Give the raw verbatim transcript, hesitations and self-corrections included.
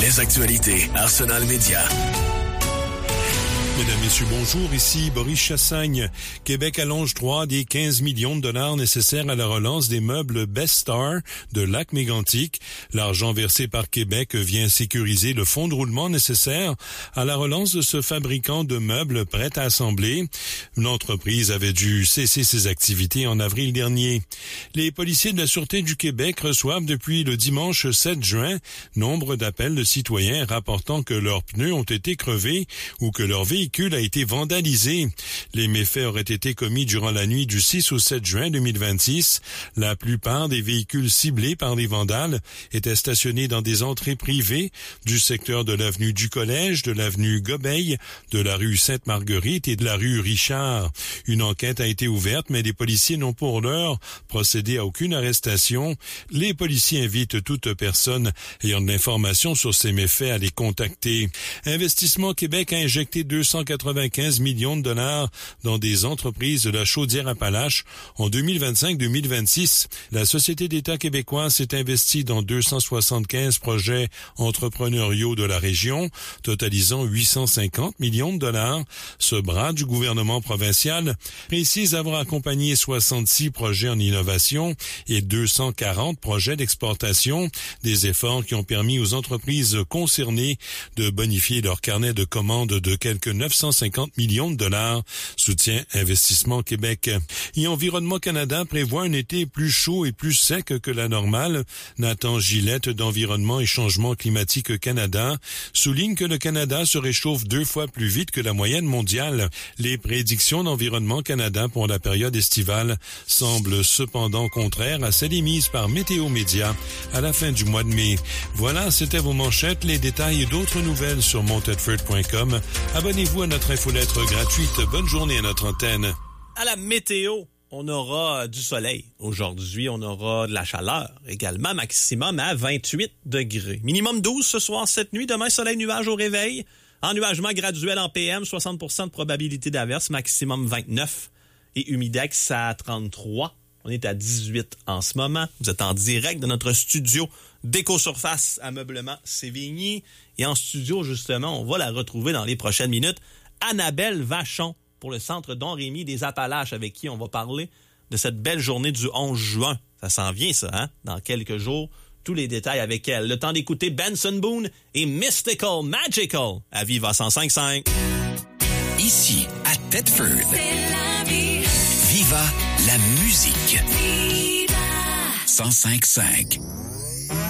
Les actualités Arsenal Média. Mesdames, Messieurs, bonjour. Ici Boris Chassagne. Québec allonge trois des quinze millions de dollars nécessaires à la relance des meubles Best Star de Lac-Mégantic. L'argent versé par Québec vient sécuriser le fonds de roulement nécessaire à la relance de ce fabricant de meubles prêt à assembler. L'entreprise avait dû cesser ses activités en avril dernier. Les policiers de la Sûreté du Québec reçoivent depuis le dimanche sept juin nombre d'appels de citoyens rapportant que leurs pneus ont été crevés ou que leur véhicule a été vandalisé. Les méfaits auraient été commis durant la nuit du six au sept juin deux mille vingt-six. La plupart des véhicules ciblés par les vandales étaient stationnés dans des entrées privées du secteur de l'avenue du Collège, de l'avenue Gobeil, de la rue Sainte-Marguerite et de la rue Richard. Une enquête a été ouverte, mais les policiers n'ont pour l'heure procédé à aucune arrestation. Les policiers invitent toute personne ayant de l'information sur ces méfaits à les contacter. Investissement Québec a injecté deux cent quatre-vingt-quinze millions de dollars dans des entreprises de la Chaudière-Appalaches en deux mille vingt-cinq deux mille vingt-six. La Société d'État québécoise s'est investie dans deux cent soixante-quinze projets entrepreneuriaux de la région, totalisant huit cent cinquante millions de dollars. Ce bras du gouvernement provincial précise avoir accompagné soixante-six projets en innovation et deux cent quarante projets d'exportation, des efforts qui ont permis aux entreprises concernées de bonifier leur carnet de commandes de quelques neuf cent cinquante millions de dollars, soutient Investissement Québec. Et Environnement Canada prévoit un été plus chaud et plus sec que la normale. Nathan Gillette d'Environnement et Changement Climatique Canada souligne que le Canada se réchauffe deux fois plus vite que la moyenne mondiale. Les prédictions d'Environnement Canada pour la période estivale semblent cependant contraires à celles émises par Météo Média à la fin du mois de mai. Voilà, c'était vos manchettes. Les détails et d'autres nouvelles sur montedford point com. Abonnez-vous à notre infolettre gratuite. Bonne journée à notre antenne. À la météo, on aura du soleil. Aujourd'hui, on aura de la chaleur également, maximum à vingt-huit degrés. Minimum douze ce soir, cette nuit. Demain, soleil, nuage au réveil. Ennuagement graduel en P M, soixante pour cent de probabilité d'averse, maximum vingt-neuf. Et humidex à trente-trois. On est à dix-huit en ce moment. Vous êtes en direct de notre studio d'Éco-Surface Ameublement Sévigny. Et en studio, justement, on va la retrouver dans les prochaines minutes. Annabelle Vachon pour le Centre Don Rémy des Appalaches, avec qui on va parler de cette belle journée du onze juin. Ça s'en vient, ça, hein? Dans quelques jours. Tous les détails avec elle. Le temps d'écouter Benson Boone et Mystical Magical à Viva cent cinq virgule cinq. Ici, à Thetford. C'est la vie. Viva la musique. Viva cent cinq virgule cinq.